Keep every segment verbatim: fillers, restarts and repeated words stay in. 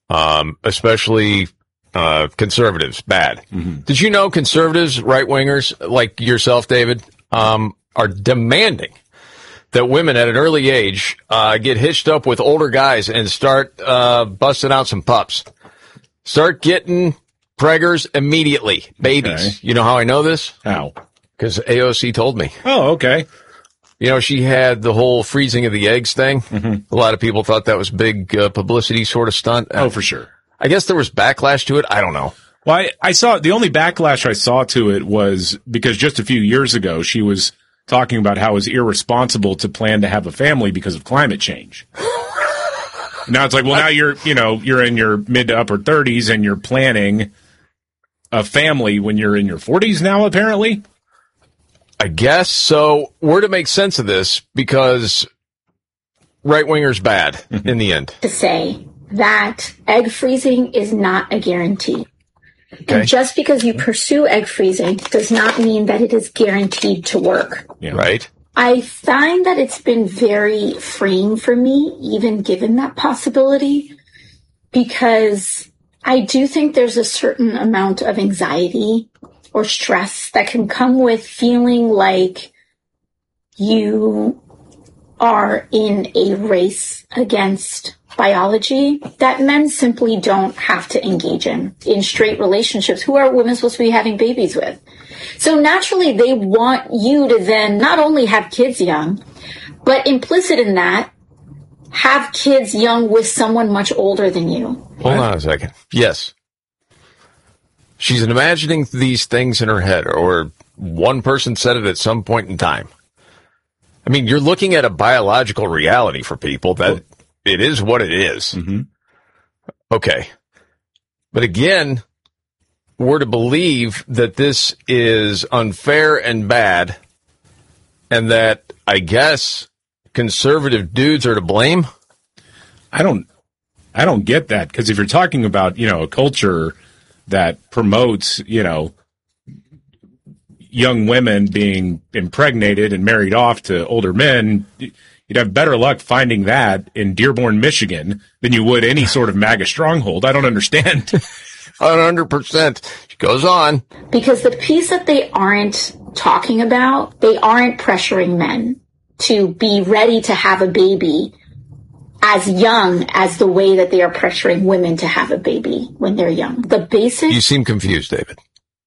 um, especially uh, conservatives, bad. Mm-hmm. Did you know conservatives, right-wingers, like yourself, David, um, are demanding that women at an early age uh, get hitched up with older guys and start uh, busting out some pups. Start getting preggers immediately, babies. Okay. You know how I know this? How? Because A O C told me. Oh, okay. You know, she had the whole freezing of the eggs thing. Mm-hmm. A lot of people thought that was a big uh, publicity sort of stunt. Oh, for sure. I guess there was backlash to it. I don't know. Well, I, I saw the only backlash I saw to it was because just a few years ago, she was talking about how it was irresponsible to plan to have a family because of climate change. Now it's like, well, now you're, you know, you're in your mid to upper thirties and you're planning a family when you're in your forties now, apparently. I guess so. We're to make sense of this because right-wingers bad mm-hmm. in the end. To say that egg freezing is not a guarantee. Okay. And just because you pursue egg freezing does not mean that it is guaranteed to work. Yeah. Right. I find that it's been very freeing for me, even given that possibility, because I do think there's a certain amount of anxiety or stress that can come with feeling like you are in a race against biology that men simply don't have to engage in, in straight relationships. Who are women supposed to be having babies with? So naturally, they want you to then not only have kids young, but implicit in that, have kids young with someone much older than you. Hold on a second. Yes. She's imagining these things in her head, or one person said it at some point in time. I mean, you're looking at a biological reality for people that it is what it is. Mm-hmm. Okay. But again, we're to believe that this is unfair and bad, and that, I guess, conservative dudes are to blame? I don't, I don't get that, because if you're talking about, you know, a culture that promotes, you know, young women being impregnated and married off to older men, you'd have better luck finding that in Dearborn, Michigan than you would any sort of MAGA stronghold. I don't understand. one hundred percent. She goes on. Because the piece that they aren't talking about, they aren't pressuring men to be ready to have a baby as young as the way that they are pressuring women to have a baby when they're young. The basic... You seem confused, David.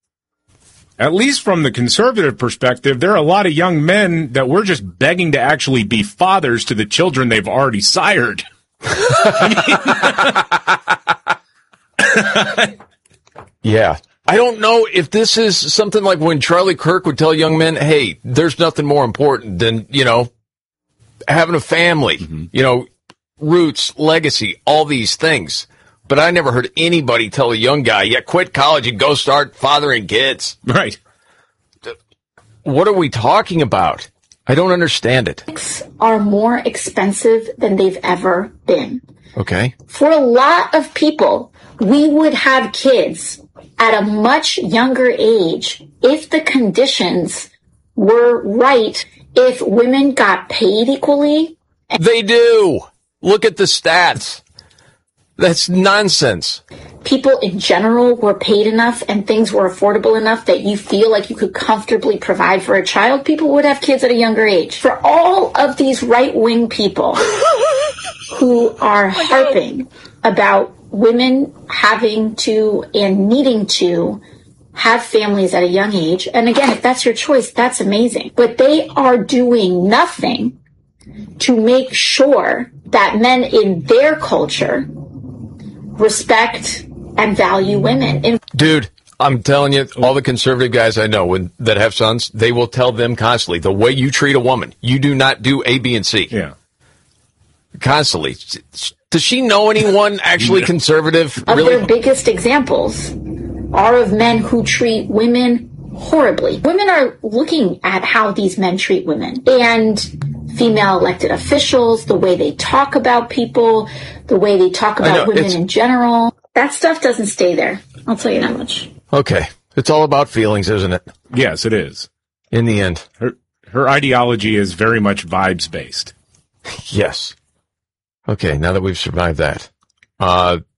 At least from the conservative perspective, there are a lot of young men that we're just begging to actually be fathers to the children they've already sired. Yeah. I don't know if this is something like when Charlie Kirk would tell young men, hey, there's nothing more important than, you know, having a family, mm-hmm. you know, roots, legacy, all these things. But I never heard anybody tell a young guy, yeah, quit college and go start fathering kids. Right. What are we talking about? I don't understand it. Are more expensive than they've ever been. Okay. For a lot of people, we would have kids at a much younger age if the conditions were right, if women got paid equally. They do. Look at the stats. That's nonsense. People in general were paid enough and things were affordable enough that you feel like you could comfortably provide for a child. People would have kids at a younger age. For all of these right-wing people who are harping about women having to and needing to have families at a young age, and again, if that's your choice, that's amazing. But they are doing nothing to make sure that men in their culture respect and value women. In- Dude, I'm telling you, all the conservative guys I know when, that have sons, they will tell them constantly, the way you treat a woman, you do not do A, B, and C. Yeah. Constantly. Does she know anyone actually conservative? Of really? Their biggest examples are of men who treat women horribly. Women are looking at how these men treat women. And female elected officials, the way they talk about people, the way they talk about know, women in general. That stuff doesn't stay there. I'll tell you that much. Okay. It's all about feelings, isn't it? Yes, it is. In the end. Her, her ideology is very much vibes-based. Yes. Okay, now that we've survived that. Uh,